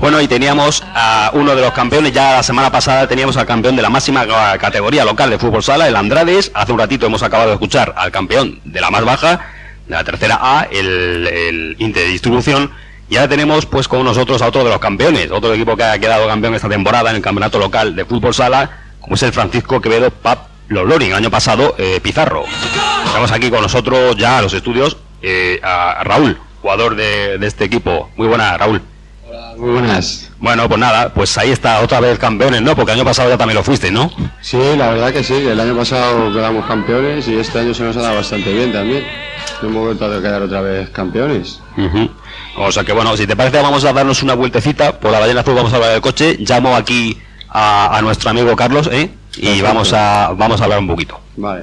Bueno, y teníamos a uno de los campeones, ya la semana pasada teníamos al campeón de la máxima categoría local de fútbol sala, el Andrades. Hace un ratito hemos acabado de escuchar al campeón de la más baja, de la tercera A, el Interdistribución. Y ahora tenemos pues con nosotros a otro de los campeones, otro equipo que ha quedado campeón esta temporada en el campeonato local de fútbol sala, como es el Francisco Quevedo Pablo Loring, el año pasado Pizarro. Tenemos aquí con nosotros ya a los estudios a Raúl, jugador de este equipo. Muy buena, Raúl. Hola, muy buenas. Bueno, pues nada, pues ahí está otra vez campeones, ¿no? Porque el año pasado ya también lo fuiste, ¿no? Sí, la verdad que sí, el año pasado quedamos campeones y este año se nos ha dado bastante bien también. Hemos vuelto a quedar otra vez campeones. O sea que bueno, si te parece vamos a darnos una vueltecita por la Ballena Azul, vamos a hablar del coche. Llamo aquí a nuestro amigo Carlos, y perfecto. vamos a hablar un poquito. Vale.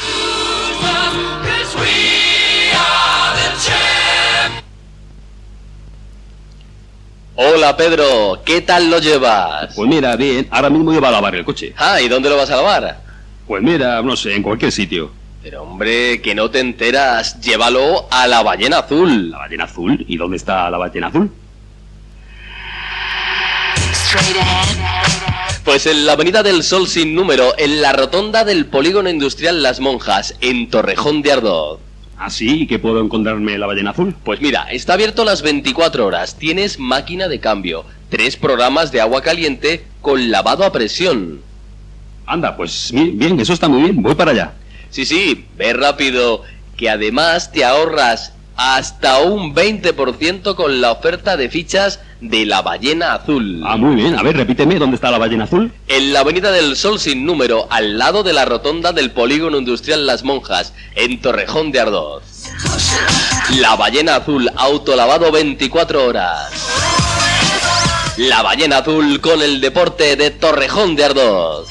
Hola Pedro, ¿qué tal lo llevas? Pues mira, bien, ahora mismo iba a lavar el coche. Ah, ¿y dónde lo vas a lavar? Pues mira, no sé, en cualquier sitio. Pero hombre, que no te enteras, llévalo a la Ballena Azul. ¿La Ballena Azul? ¿Y dónde está la Ballena Azul? Pues en la Avenida del Sol sin número, en la rotonda del Polígono Industrial Las Monjas, en Torrejón de Ardoz. ¿Ah, sí? ¿Y qué puedo encontrarme en la Ballena Azul? Pues mira, está abierto las 24 horas, tienes máquina de cambio, 3 programas de agua caliente con lavado a presión. Anda, pues bien, eso está muy bien, voy para allá. Sí, ve rápido, que además te ahorras hasta un 20% con la oferta de fichas de la Ballena Azul. Ah, muy bien, a ver, repíteme, ¿dónde está la Ballena Azul? En la Avenida del Sol sin número, al lado de la rotonda del Polígono Industrial Las Monjas, en Torrejón de Ardoz. La Ballena Azul, autolavado 24 horas. La Ballena Azul con el deporte de Torrejón de Ardoz.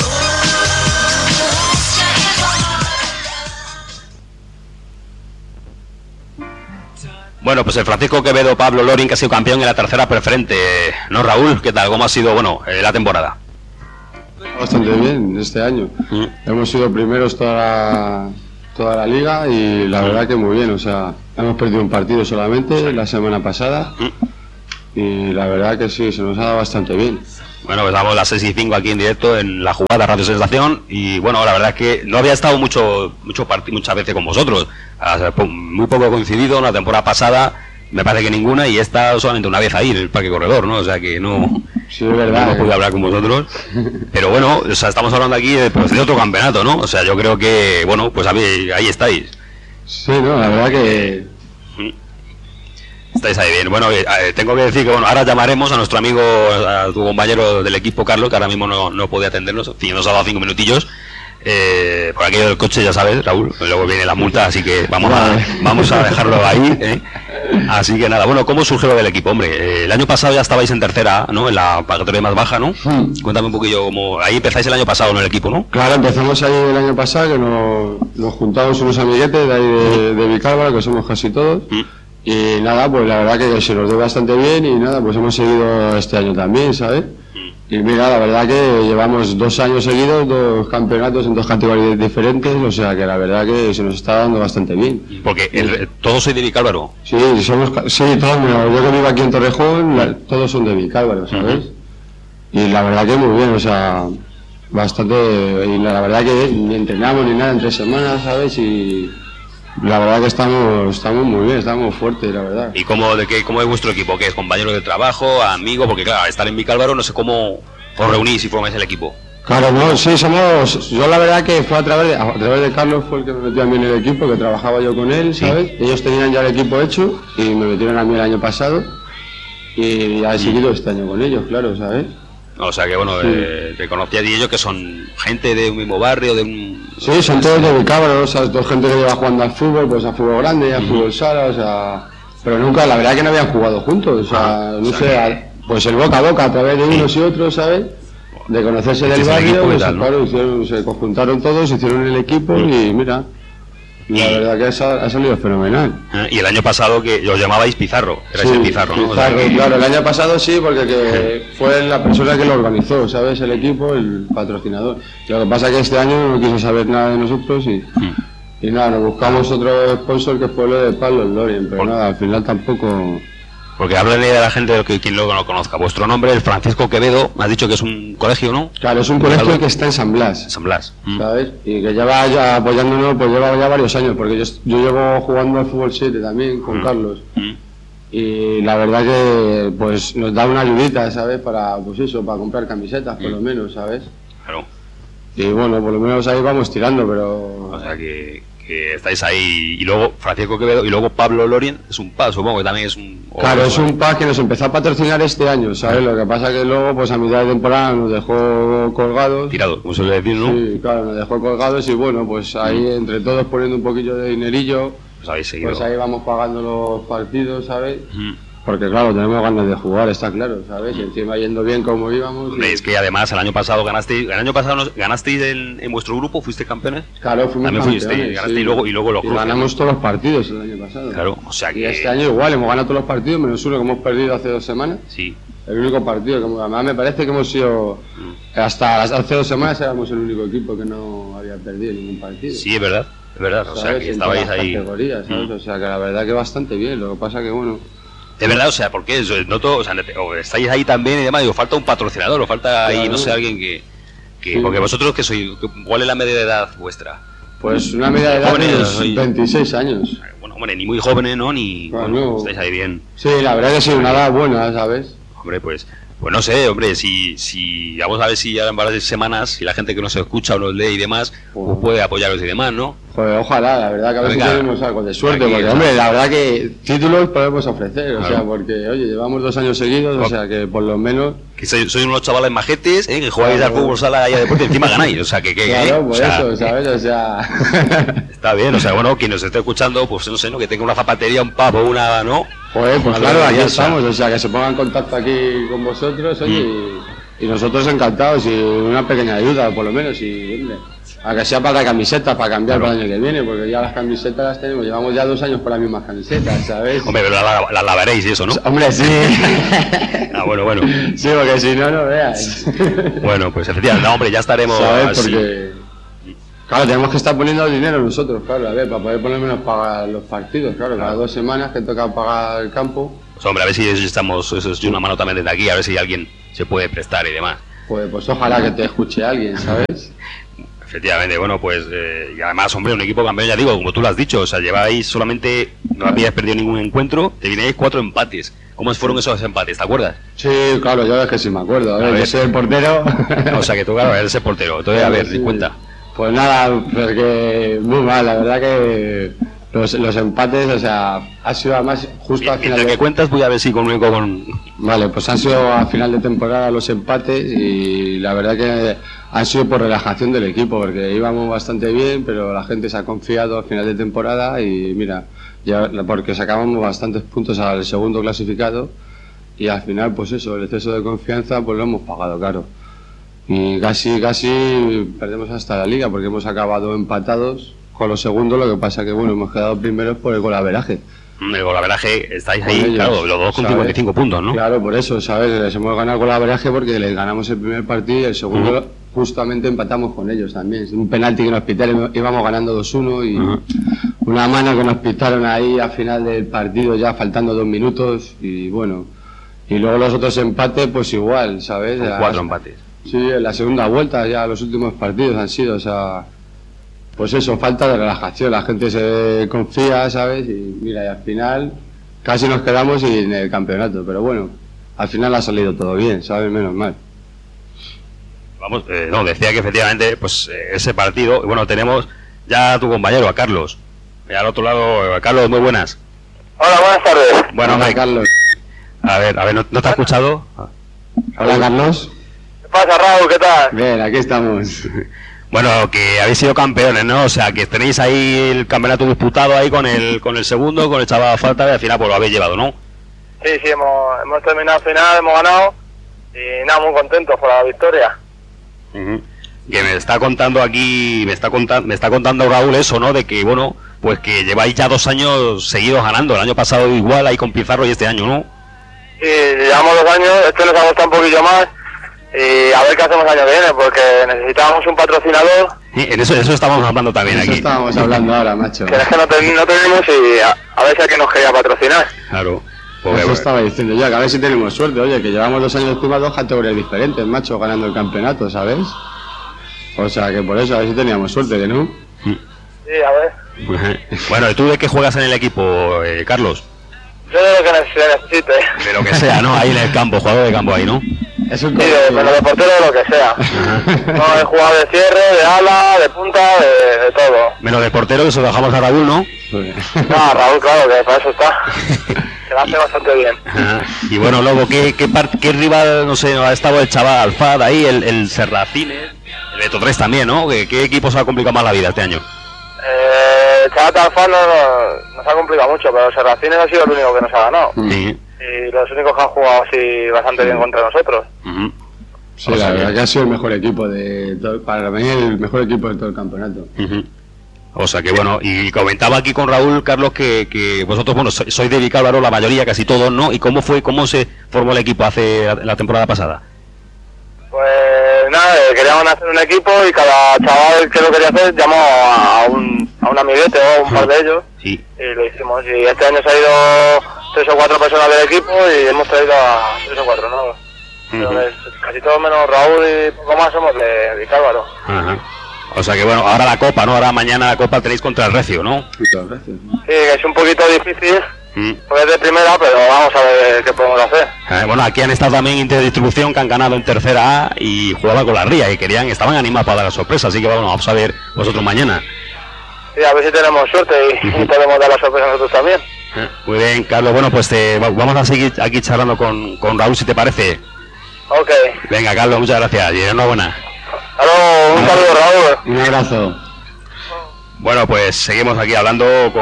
Bueno, pues el Francisco Quevedo Pablo Loring, que ha sido campeón en la tercera preferente. ¿No, Raúl? ¿Qué tal? ¿Cómo ha sido, la temporada? Bastante bien este año. Hemos sido primeros toda la liga y la verdad que muy bien. O sea, hemos perdido un partido solamente la semana pasada y la verdad que sí, se nos ha dado bastante bien. Bueno, pues damos las 6:05 aquí en directo en la jugada Radio Sensación y bueno, la verdad es que no había estado muchas veces con vosotros, muy poco coincidido. La temporada pasada me parece que ninguna y esta solamente una vez ahí en el Parque Corredor, ¿no? O sea que no, sí, es verdad, no pude hablar con vosotros, pero bueno, o sea, estamos hablando aquí de otro campeonato, ¿no? O sea, yo creo que, bueno, pues ahí estáis. Sí, no, la verdad que... Estáis ahí bien. Bueno, tengo que decir que bueno, ahora llamaremos a nuestro amigo, a tu compañero del equipo, Carlos, que ahora mismo no puede atendernos. En fin, nos ha dado 5 minutillos. Por aquello del coche, ya sabes, Raúl, luego viene la multa, así que vamos a dejarlo ahí. Así que nada, bueno, ¿cómo surgió lo del equipo? Hombre, el año pasado ya estabais en tercera, ¿no? En la categoría más baja, ¿no? Cuéntame un poquillo cómo... Ahí empezáis el año pasado, ¿no? El equipo, ¿no? Claro, empezamos ahí el año pasado, que nos juntamos unos amiguetes de ahí de Vicálvaro, que somos casi todos. Y nada, pues la verdad que se nos dio bastante bien y nada, pues hemos seguido este año también, ¿sabes? Y mira, la verdad que llevamos 2 años seguidos, 2 campeonatos en 2 categorías diferentes, o sea que la verdad que se nos está dando bastante bien. Porque todos sois de Vicálvaro. Sí, todos, mira, yo que vivo aquí en Torrejón, todos son de Vicálvaro, ¿sabes? Y la verdad que muy bien, o sea, bastante, y la verdad que ni entrenamos ni nada en 3 semanas, ¿sabes? Y la verdad que estamos muy bien, estamos fuertes, la verdad. ¿Y cómo es vuestro equipo? ¿Qué es? ¿Compañeros de trabajo? ¿Amigos? Porque claro, al estar en Vicálvaro no sé cómo os reunís y formáis el equipo. Claro, no, sí, yo la verdad que fue a través de Carlos, fue el que me metió a mí en el equipo, que trabajaba yo con él, ¿sabes? Sí. Ellos tenían ya el equipo hecho y me metieron a mí el año pasado y he seguido este año con ellos, claro, ¿sabes? O sea que bueno, te conocía de ellos que son gente de un mismo barrio, de un... Sí, son todos de Vicálvaro, o sea, toda gente que lleva jugando al fútbol, pues a fútbol grande, a fútbol sala, o sea... Pero nunca, la verdad que no habían jugado juntos, o sea, no sé, pues el boca a boca a través de unos y otros, ¿sabes? De conocerse del barrio, pues claro, se conjuntaron todos, hicieron el equipo y mira... La verdad que ha salido fenomenal. Y el año pasado que os llamabais Pizarro, erais el Pizarro, ¿no? Pizarro, o sea, claro, el año pasado sí, porque fue la persona que lo organizó, ¿sabes? El equipo, el patrocinador. Lo que pasa es que este año no quiso saber nada de nosotros y nada, nos buscamos otro sponsor que fue lo de Pablo Loring, pero nada, al final tampoco... Porque háblale de la gente, quien luego no lo conozca. Vuestro nombre es Francisco Quevedo, me has dicho que es un colegio, ¿no? Claro, es un colegio que está en San Blas. San Blas. ¿Sabes? Y que lleva ya apoyándonos, pues lleva ya varios años, porque yo llevo jugando al fútbol 7 también con Carlos. Y la verdad que pues nos da una ayudita, ¿sabes? Para, pues eso, para comprar camisetas, por lo menos, ¿sabes? Claro. Y bueno, por lo menos ahí vamos tirando, pero... O sea que estáis ahí. Y luego Francisco Quevedo y luego Pablo Lorien es un PA, supongo que también es un... Claro, es un PA que nos empezó a patrocinar este año, ¿sabes? Lo que pasa que luego, pues a mitad de temporada nos dejó colgados. Tirado, como suele decir, ¿no? Sí, claro, nos dejó colgados y bueno, pues ahí entre todos poniendo un poquillo de dinerillo, Pues habéis seguido. pues ahí vamos pagando los partidos, ¿sabes? Porque claro, tenemos ganas de jugar, está claro, ¿sabes? Y encima yendo bien como íbamos. Hombre, es que además el año pasado ganasteis en vuestro grupo, fuiste campeones. Claro, fuimos También campeones, fuiste, ganaste sí. y luego los Y clubes. ganamos todos los partidos el año pasado. Claro, o sea que... Y este año igual, hemos ganado todos los partidos, menos uno que hemos perdido hace 2 semanas. Sí. El único partido, que además me parece que hemos sido, hasta hace 2 semanas éramos el único equipo que no había perdido ningún partido. Sí, es verdad, o sea ¿Sabes? que En todas estabais las ahí. categorías, ¿sabes? O sea que la verdad que bastante bien, lo que pasa que bueno... Es verdad, o sea, porque eso, noto, o sea, o estáis ahí también y demás, digo, falta un patrocinador, o falta ahí, Claro. no sé, alguien que Sí. porque vosotros que sois, ¿cuál es la media de edad vuestra? Pues una media de edad Jóvenes, de soy- 26 años. Bueno, hombre, ni muy jóvenes, ¿no? Ni... Claro, bueno, no. estáis ahí bien. Sí, la verdad que sí, una edad buena, ¿sabes? Hombre, pues no sé, hombre, si vamos a ver si ya en varias semanas, si la gente que nos escucha o nos lee y demás, pues puede apoyaros y demás, ¿no? Joder, ojalá, la verdad que a ver si Venga. tenemos algo de suerte, Aquí, porque ¿no? hombre, la verdad que títulos podemos ofrecer, o Claro. sea, porque oye, llevamos 2 años seguidos, o sea que por lo menos... Que sois unos chavales majetes, que jugáis Claro. al fútbol sala y a deporte y encima ganáis, o sea, que Claro, por o sea, eso, ¿sabes? O sea... está bien, o sea, bueno, quien nos esté escuchando, pues no sé, ¿no? Que tenga una zapatería, un pub o una, ¿no? Joder, pues Una claro, aquí alegría, estamos, o sea, que se pongan en contacto aquí con vosotros, oye, y nosotros encantados, y una pequeña ayuda, por lo menos, y hombre, a que sea para camisetas, para cambiar para el año que viene, porque ya las camisetas las tenemos, llevamos ya 2 años con las mismas camisetas, ¿sabes? Hombre, pero las lavaréis y eso, ¿no? Hombre, sí. Ah, bueno. Sí, porque si no, no veas. Bueno, pues efectivamente, no, hombre, ya estaremos ¿Sabes? así. Porque... Claro, tenemos que estar poniendo dinero nosotros, claro, a ver, para poder por lo menos pagar los partidos, claro, cada 2 semanas que toca pagar el campo, Pues, hombre, a ver si estamos, eso es una mano también desde aquí, a ver si alguien se puede prestar y demás. pues ojalá que te escuche alguien, ¿sabes? Efectivamente, bueno, pues, y además, hombre, un equipo campeón, ya digo, como tú lo has dicho, o sea, lleváis solamente, no habíais perdido ningún encuentro, te vinéis 4 empates. ¿Cómo fueron esos empates, te acuerdas? Sí, claro, yo es que sí me acuerdo, a ver, ver. yo soy el portero. O sea, que tú, claro, eres el portero, entonces, a ver, Sí. di cuenta. Pues nada, porque muy mal, la verdad que los empates, o sea, ha sido además justo al final Mientras que de... cuentas, voy a ver si comunico con... Vale, pues han sido a final de temporada los empates y la verdad que han sido por relajación del equipo, porque íbamos bastante bien, pero la gente se ha confiado a final de temporada y mira, ya, porque sacábamos bastantes puntos al segundo clasificado y al final, pues eso, el exceso de confianza, pues lo hemos pagado caro. Y casi perdemos hasta la liga porque hemos acabado empatados con los segundos, lo que pasa que bueno, hemos quedado primeros por el golaveraje. El golaveraje, estáis Con ahí, ellos, claro, los dos con ¿sabes? 55 puntos, ¿no? Claro, por eso, ¿sabes? Les hemos ganado con la veraje porque les ganamos el primer partido y el segundo justamente empatamos con ellos también. Un penalti que nos pitaron, íbamos ganando 2-1 y una mano que nos pitaron ahí al final del partido ya faltando 2 minutos y bueno. Y luego los otros empates pues igual, ¿sabes? Con 4 empates. Sí, en la segunda vuelta ya los últimos partidos han sido, o sea... Pues eso, falta de relajación, la gente se confía, ¿sabes? Y mira, y al final casi nos quedamos sin el campeonato, pero bueno, al final ha salido todo bien, ¿sabes? Menos mal. Vamos, no, decía que efectivamente, pues ese partido, y bueno, tenemos ya a tu compañero, a Carlos. Y al otro lado, Carlos, muy buenas. Hola, buenas tardes. Bueno, Hola, hombre, Carlos. a ver, ¿no te has escuchado? Hola, Carlos. ¿Qué pasa, Raúl? ¿Qué tal? Bien, aquí estamos. Bueno, que habéis sido campeones, ¿no? O sea, que tenéis ahí el campeonato disputado ahí con el segundo, con el chaval falta y al final pues lo habéis llevado, ¿no? Sí, hemos terminado final, hemos ganado y nada, muy contentos por la victoria. Que me está contando aquí, me está contando Raúl eso, ¿no? De que, bueno, pues que lleváis ya 2 años seguidos ganando. El año pasado igual ahí con Pizarro y este año, ¿no? Sí, llevamos 2 años, este nos ha costado un poquillo más y a ver qué hacemos el año que viene, porque necesitábamos un patrocinador. Sí, en eso estábamos hablando también Eso aquí. estábamos hablando ahora, macho. Que es que no tenemos y a ver si alguien nos quería patrocinar. Claro. Porque, Eso estaba diciendo yo, que a ver si tenemos suerte, oye, que llevamos 2 años encima 2 categorías diferentes, macho, ganando el campeonato, ¿sabes? O sea, que por eso, a ver si teníamos suerte, que no. Sí, a ver. Bueno, ¿y tú de qué juegas en el equipo, Carlos? Yo de lo que necesite. De lo que sea, ¿no? Ahí en el campo, jugador de campo ahí, ¿no? Es un Sí, pero de portero de lo que sea. No, he jugado de cierre, de ala, de punta, de todo. Menos de portero, que se lo dejamos a Raúl, ¿no? No, Raúl, claro, que para eso está. Que lo hace bastante bien. Ajá. Y bueno, luego, ¿qué rival, no sé, ha estado el chaval Alfad ahí, el Serracines, el Beto 3 también, ¿no? ¿Qué equipo se ha complicado más la vida este año? Chaval Alfán nos ha complicado mucho, pero Serracines ha sido el único que nos ha ganado. Sí. Y los únicos que han jugado así bastante bien contra nosotros. Ujú. Sí, O sea la que- verdad que ha sido el mejor equipo de todo, para mí el mejor equipo de todo el campeonato. Ujú. O sea que bueno, y comentaba aquí con Raúl, Carlos, que vosotros, bueno, sois de Vicálvaro la mayoría, casi todos, ¿no? ¿Y cómo se formó el equipo hace la temporada pasada? Pues nada, queríamos hacer un equipo y cada chaval que lo quería hacer llamó a un amiguete o un par de ellos Sí. y lo hicimos. Y este año se ha ido 3 o 4 personas del equipo y hemos traído a 3 o 4 nuevos. Pero casi todos menos Raúl y poco más somos de Vicálvaro. Ajá. O sea que bueno, ahora la Copa, ¿no? Ahora mañana la Copa tenéis contra el Recio, ¿no? Muchas gracias. Sí, que es un poquito difícil, Mm. porque es de primera, pero vamos a ver qué podemos hacer. Bueno, aquí han estado también Interdistribución, que han ganado en tercera A y jugaba con la Ría y estaban animados para dar la sorpresa, así que bueno, vamos a ver vosotros mañana. Sí, a ver si tenemos suerte y podemos dar la sorpresa nosotros también. Muy bien, Carlos, bueno, pues vamos a seguir aquí charlando con Raúl, si te parece. Ok. Venga, Carlos, muchas gracias y enhorabuena. Hasta luego, un saludo, Raúl. Un abrazo. Bueno, pues seguimos aquí hablando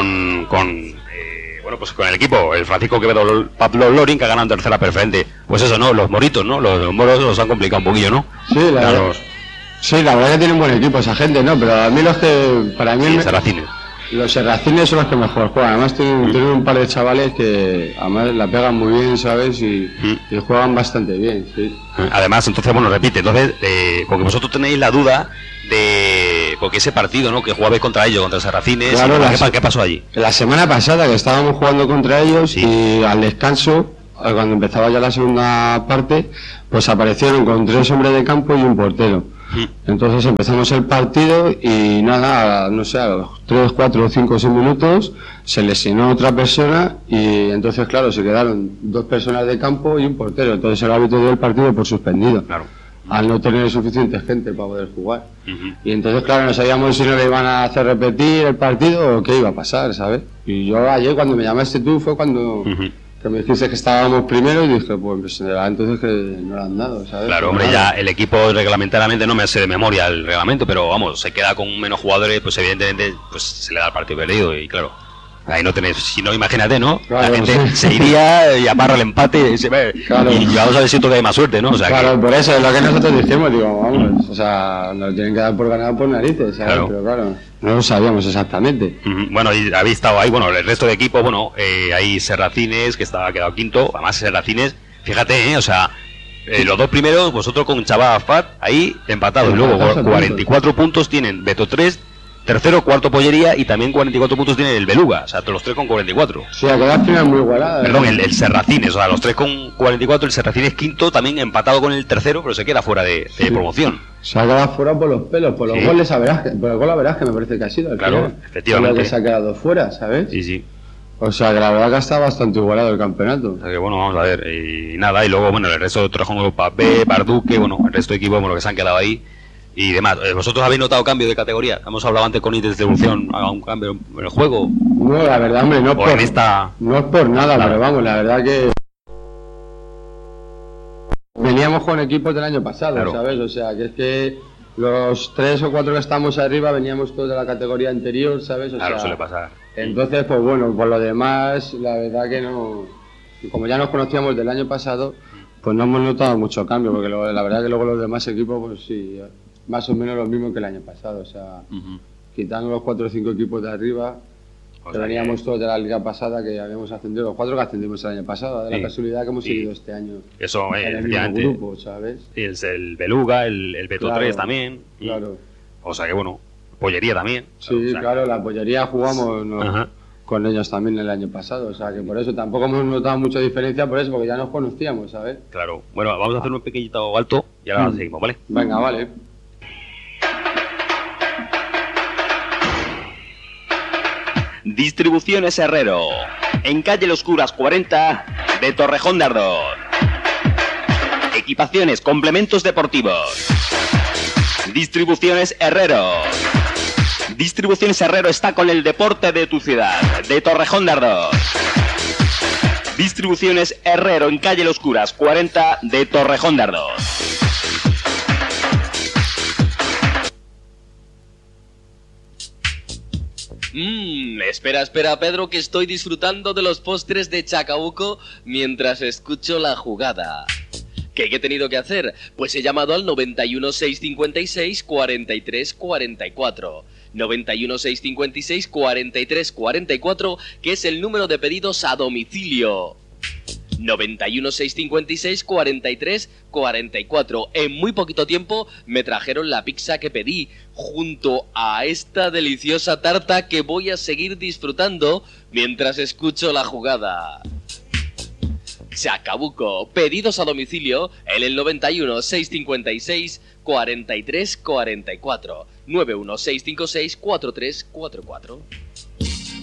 bueno, pues con el equipo, el Francisco Quevedo Pablo Lorin, que ha ganado en tercera preferente. Pues eso, ¿no? Los moritos, ¿no? Los moros los han complicado un poquillo, ¿no? Sí, la verdad. Sí, la verdad que tienen buen equipo esa gente, ¿no? Pero a mí para mí Sí, Serracines. los serracines son los que mejor juegan. Además tienen un par de chavales que además la pegan muy bien, ¿sabes? Y juegan bastante bien, sí. Además, entonces, bueno, repite, entonces, porque vosotros tenéis la duda porque ese partido, ¿no? Que jugabais contra ellos, contra Serracines, Claro, ¿qué pasó allí? La semana pasada que estábamos jugando contra ellos y al descanso, cuando empezaba ya la segunda parte, pues aparecieron con 3 hombres de campo y un portero. Entonces empezamos el partido y nada, no sé, a los 3, 4, 5, 6 minutos se lesionó otra persona y entonces claro, se quedaron 2 personas de campo y un portero. Entonces el árbitro dio el partido por suspendido. Claro. Al no tener suficiente gente para poder jugar. Y entonces claro, no sabíamos si no le iban a hacer repetir el partido o qué iba a pasar, ¿sabes? Y yo ayer cuando me llamaste tú fue cuando... que me dijiste que estábamos primero y dije, pues entonces que no lo han dado, ¿sabes? Claro, hombre, ya el equipo reglamentariamente no me sé de memoria el reglamento, pero vamos, se queda con menos jugadores, pues evidentemente pues se le da el partido perdido y claro, ahí no tenéis, si no, imagínate, ¿no? Claro, la gente sí. se iría y amarra el empate Claro. y vamos a ver si otro hay más suerte, ¿no? O sea, Claro, por eso es lo que nosotros dijimos, digo, vamos, o sea, nos tienen que dar por ganado por narices, ¿sabes? Claro. Pero claro, no lo sabíamos exactamente. Bueno, y habéis estado ahí, bueno, el resto de equipo, bueno, hay Serracines, que ha quedado quinto, además Serracines, fíjate, o sea, los 2 primeros, vosotros con Chava Afat, ahí empatados, y luego Empatados, 44 puntos tienen Beto 3, tercero, cuarto Pollería y también 44 puntos tiene el Beluga, o sea, todos los 3 con 44. Sí, ha quedado al final muy igualada. Perdón, el Serracines, o sea, los 3 con 44, el Serracines quinto, también empatado con el tercero, pero se queda fuera de promoción. Se ha quedado fuera por los pelos, por los Sí. goles, por el gol a verás que me parece que ha sido. Claro, final. efectivamente. Por lo que se ha quedado fuera, ¿sabes? Sí, sí. O sea, que la verdad que ha estado bastante igualado el campeonato. O sea que bueno, vamos a ver, y nada, y luego, bueno, el resto de Torrejón Europa B, Barduque, bueno, el resto de equipos, bueno, que se han quedado ahí y demás. ¿Vosotros habéis notado cambio de categoría? Hemos hablado antes con Interdistribución, haga un cambio en el juego. No, la verdad, hombre, no es O en esta... no es por nada, Claro. pero vamos, la verdad que veníamos con equipos del año pasado, Claro. ¿sabes? O sea, que es que los 3 o 4 que estamos arriba veníamos todos de la categoría anterior, ¿sabes? O Claro, sea, suele pasar. entonces, pues bueno, por lo demás, la verdad que no... Como ya nos conocíamos del año pasado, pues no hemos notado mucho cambio, porque la verdad que luego los demás equipos, pues sí, más o menos lo mismo que el año pasado. O sea, quitando los 4 o 5 equipos de arriba, O que sea veníamos todos de la liga pasada, que habíamos ascendido, los 4 que ascendimos el año pasado, de Sí. la casualidad que hemos Sí. seguido este año Eso, en el mismo efectivamente. grupo, ¿sabes? Sí, es el Beluga, el Beto Claro, 3 también. Claro. O sea que bueno, Pollería también. Sí, O sea, claro, la pollería jugamos, Ajá. con ellos también el año pasado, o sea que por eso tampoco hemos notado mucha diferencia por eso, porque ya nos conocíamos, ¿sabes? Claro. Bueno, vamos a hacer un pequeñito alto y ahora seguimos, ¿vale? Venga, vale. Distribuciones Herrero, en calle Los Curas 40 de Torrejón de Ardoz. Equipaciones, complementos deportivos. Distribuciones Herrero. Distribuciones Herrero está con el deporte de tu ciudad, de Torrejón de Ardoz. Distribuciones Herrero en calle Los Curas 40 de Torrejón de Ardoz. Espera, Pedro, que estoy disfrutando de los postres de Chacabuco mientras escucho la jugada. ¿Qué he tenido que hacer? Pues he llamado al 91 656 43 44. 91 656 43 44, que es el número de pedidos a domicilio. 91 656 43 44. En muy poquito tiempo me trajeron la pizza que pedí, junto a esta deliciosa tarta que voy a seguir disfrutando mientras escucho la jugada. Chacabuco, pedidos a domicilio en el 91 656 43 44. 91 656 43 44.